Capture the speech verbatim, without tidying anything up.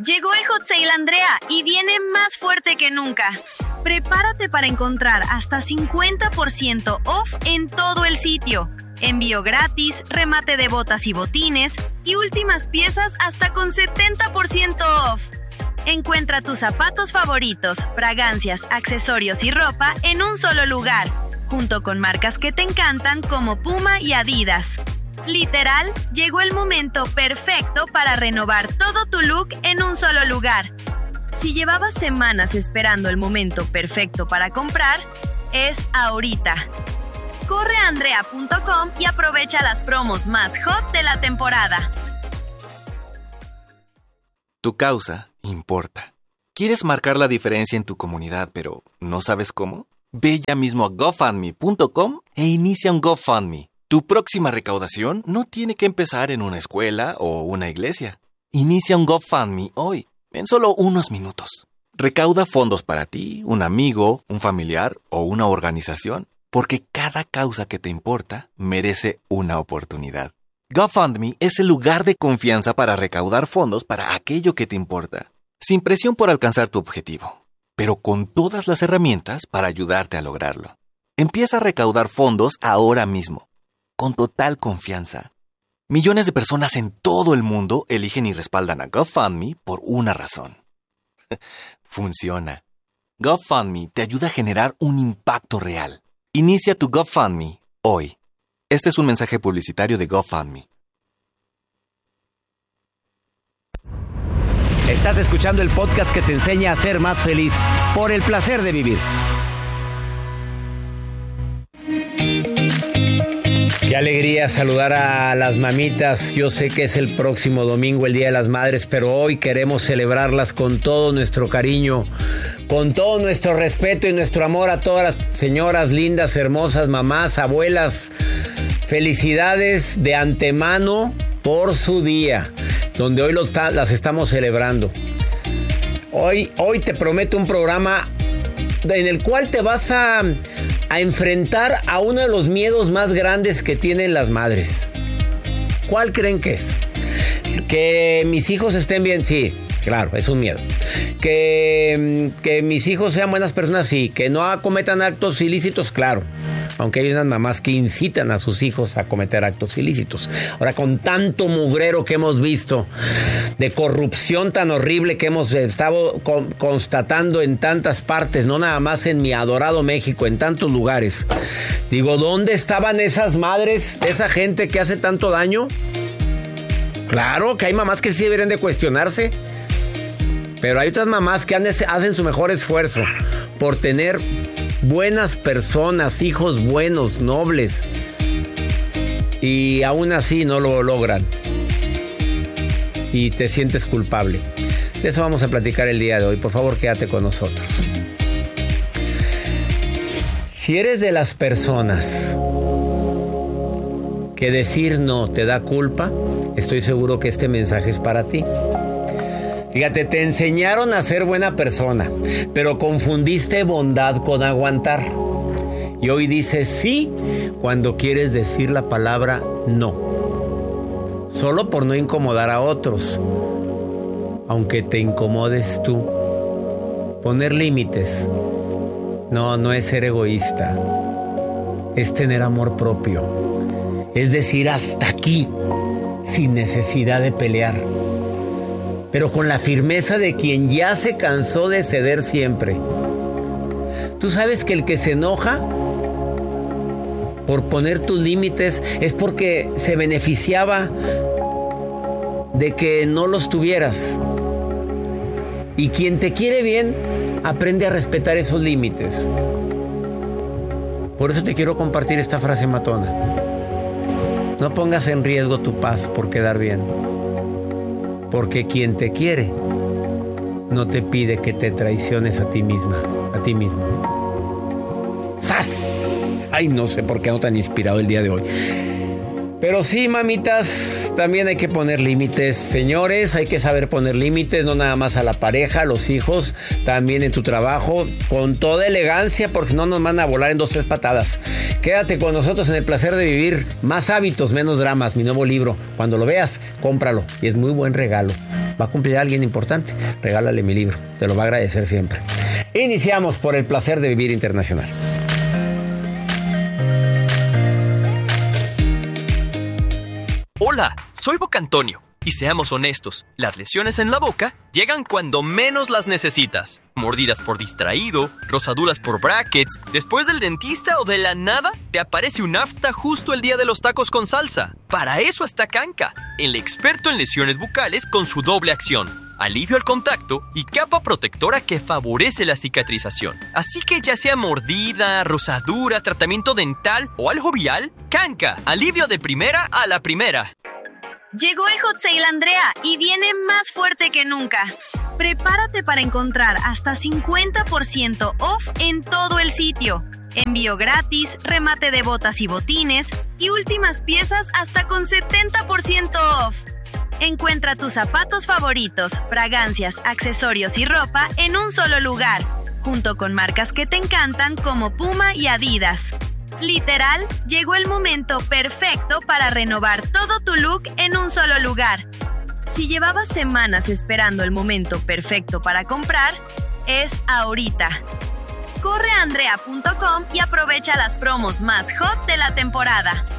Llegó el Hot Sale Andrea y viene más fuerte que nunca. Prepárate para encontrar hasta cincuenta por ciento off en todo el sitio. Envío gratis, remate de botas y botines y últimas piezas hasta con setenta por ciento off. Encuentra tus zapatos favoritos, fragancias, accesorios y ropa en un solo lugar, junto con marcas que te encantan como Puma y Adidas. Literal, llegó el momento perfecto para renovar todo tu look en un solo lugar. Si llevabas semanas esperando el momento perfecto para comprar, es ahorita. Corre a andrea punto com y aprovecha las promos más hot de la temporada. Tu causa importa. ¿Quieres marcar la diferencia en tu comunidad, pero no sabes cómo? Ve ya mismo a gofundme punto com e inicia un GoFundMe. Tu próxima recaudación no tiene que empezar en una escuela o una iglesia. Inicia un GoFundMe hoy, en solo unos minutos. Recauda fondos para ti, un amigo, un familiar o una organización, porque cada causa que te importa merece una oportunidad. GoFundMe es el lugar de confianza para recaudar fondos para aquello que te importa, sin presión por alcanzar tu objetivo, pero con todas las herramientas para ayudarte a lograrlo. Empieza a recaudar fondos ahora mismo, con total confianza. Millones de personas en todo el mundo eligen y respaldan a GoFundMe por una razón. Funciona. GoFundMe te ayuda a generar un impacto real. Inicia tu GoFundMe hoy. Este es un mensaje publicitario de GoFundMe. Estás escuchando el podcast que te enseña a ser más feliz por el placer de vivir. Qué alegría saludar a las mamitas. Yo sé que es el próximo domingo, el Día de las Madres, pero hoy queremos celebrarlas con todo nuestro cariño, con todo nuestro respeto y nuestro amor a todas las señoras lindas, hermosas, mamás, abuelas. Felicidades de antemano por su día, donde hoy los ta- las estamos celebrando. Hoy, hoy te prometo un programa en el cual te vas a, a enfrentar a uno de los miedos más grandes que tienen las madres. ¿Cuál creen que es? Que mis hijos estén bien, sí, claro, es un miedo. Que, que mis hijos sean buenas personas, sí. Que no cometan actos ilícitos, claro. Aunque hay unas mamás que incitan a sus hijos a cometer actos ilícitos. Ahora, con tanto mugrero que hemos visto, de corrupción tan horrible que hemos estado con, constatando en tantas partes, no nada más en mi adorado México, en tantos lugares. Digo, ¿dónde estaban esas madres, esa gente que hace tanto daño? Claro que hay mamás que sí deberían de cuestionarse. Pero hay otras mamás que hacen su mejor esfuerzo por tener buenas personas, hijos buenos, nobles, y aún así no lo logran y te sientes culpable. De eso vamos a platicar el día de hoy. Por favor, quédate con nosotros. Si eres de las personas que decir no te da culpa, estoy seguro que este mensaje es para ti. Fíjate, te enseñaron a ser buena persona, pero confundiste bondad con aguantar. Y hoy dices sí cuando quieres decir la palabra no. Solo por no incomodar a otros, aunque te incomodes tú. Poner límites. No, no es ser egoísta. Es tener amor propio. Es decir, hasta aquí, sin necesidad de pelear. Pero con la firmeza de quien ya se cansó de ceder siempre. Tú sabes que el que se enoja por poner tus límites es porque se beneficiaba de que no los tuvieras. Y quien te quiere bien, aprende a respetar esos límites. Por eso te quiero compartir esta frase matona. No pongas en riesgo tu paz por quedar bien. Porque quien te quiere no te pide que te traiciones a ti misma, a ti mismo. ¡Sas! Ay, no sé por qué no tan inspirado el día de hoy. Pero sí, mamitas, también hay que poner límites. Señores, hay que saber poner límites, no nada más a la pareja, a los hijos, también en tu trabajo, con toda elegancia, porque no nos van a volar en dos, tres patadas. Quédate con nosotros en el placer de vivir. Más hábitos, menos dramas, mi nuevo libro. Cuando lo veas, cómpralo y es muy buen regalo. Va a cumplir a alguien importante. Regálale mi libro. Te lo va a agradecer siempre. Iniciamos por el placer de vivir internacional. Hola, soy Boca Antonio. Y seamos honestos, las lesiones en la boca llegan cuando menos las necesitas. Mordidas por distraído, rosaduras por brackets, después del dentista o de la nada, te aparece un afta justo el día de los tacos con salsa. Para eso está Kanka, el experto en lesiones bucales con su doble acción. Alivio al contacto y capa protectora que favorece la cicatrización. Así que ya sea mordida, rosadura, tratamiento dental o algo vial, Kanka, alivio de primera a la primera. Llegó el Hot Sale Andrea y viene más fuerte que nunca. Prepárate para encontrar hasta cincuenta por ciento off en todo el sitio. Envío gratis, remate de botas y botines y últimas piezas hasta con setenta por ciento off. Encuentra tus zapatos favoritos, fragancias, accesorios y ropa en un solo lugar, junto con marcas que te encantan como Puma y Adidas. Literal, llegó el momento perfecto para renovar todo tu look en un solo lugar. Si llevabas semanas esperando el momento perfecto para comprar, es ahorita. Corre a andrea punto com y aprovecha las promos más hot de la temporada.